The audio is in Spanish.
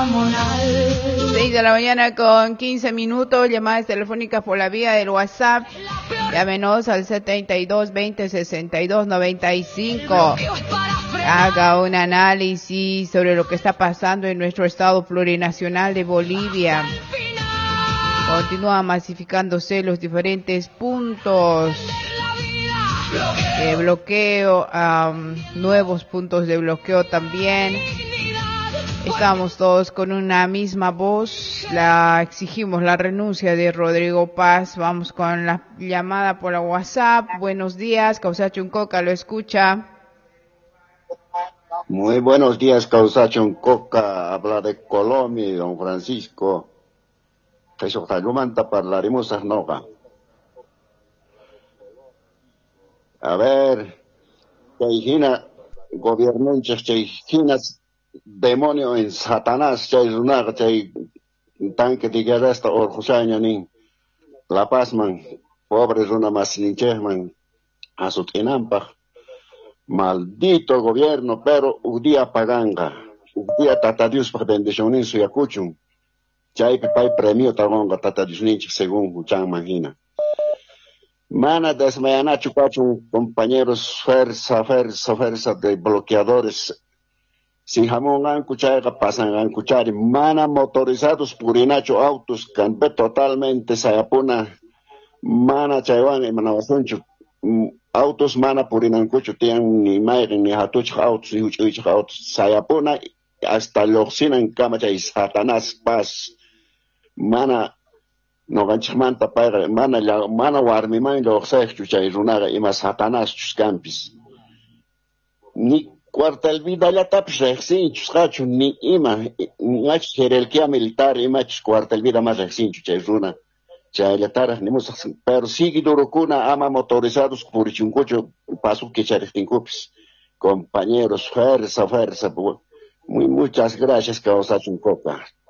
6 de la mañana con 15 minutos, llamadas telefónicas por la vía del WhatsApp. Llámenos al 72 20 62 95. Haga un análisis sobre lo que está pasando en nuestro estado plurinacional de Bolivia. Continúan masificándose los diferentes puntos de bloqueo, nuevos puntos de bloqueo también. Estamos todos con una misma voz, exigimos la renuncia de Rodrigo Paz. Vamos con la llamada por la WhatsApp. Buenos días, Causacho Coca, lo escucha. Muy buenos días, Causacho Coca, habla de Colombia, don Francisco. Hablaremos a ver, China, gobierno China, demonio en Satanás, chay lunar, chay tanque de guerra hasta Orjusaña ni La Paz man, pobre una más man, a su tinampa. Maldito gobierno, pero un día paganga, un día tatadius para bendición en su yacuchum. Chay pipay premio tagonga tatadius ninch según Huchan Magina. Mana desmayana chupachun, compañeros, fuerza de bloqueadores. Sin jamón han cuchara pasan han cuchari. Mana motorizados purinacho autos, campe totalmente sayapuna. Mana chaywan emanawasunchu. Autos mana purinancucho tian ni mayren ni hatuch autos ni huchuch autos. Sayapuna hasta loxinan kama chay Satanás paz. Mana no ganchmanta para mana warmi man lo sexchu chay runaga ima Satanás chus campis. Ni cuartel vida ya tapis rexinchus cacho ni ima ngach jerarquía militar ima chus cuartel vida más rexinchu chay runa. Chay latara ni musas pero sigue durocuna ama motorizados por chuncocho paso que charestincupis. Compañeros, fuerza. Muchas gracias, Causacho Coca.